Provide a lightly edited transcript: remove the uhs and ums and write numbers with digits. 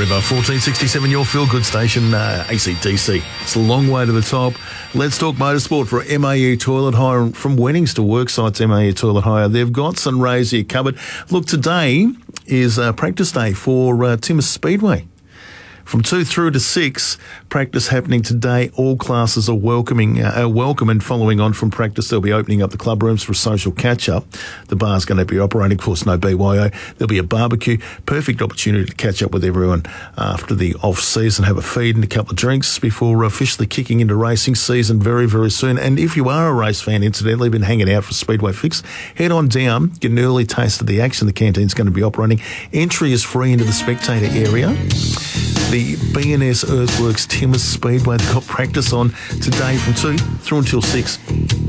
River, 1467, your feel-good station, ACDC. It's a long way to the top. Let's talk motorsport for MAU Toilet Hire. From weddings to work sites, MAU Toilet Hire, they've got Sunraysia here covered. Look, today is practice day for Timmins Speedway. From 2 through to 6, practice happening today. All classes are welcome, and following on from practice, they'll be opening up the club rooms for a social catch-up. The bar's going to be operating, of course, no BYO. There'll be a barbecue. Perfect opportunity to catch up with everyone after the off-season, have a feed and a couple of drinks before officially kicking into racing season very, very soon. And if you are a race fan, incidentally, been hanging out for Speedway Fix, head on down, get an early taste of the action. The canteen's going to be operating. Entry is free into the spectator area. The B&S Earthworks Timmins Speedway, they've got practice on today from 2 through until 6.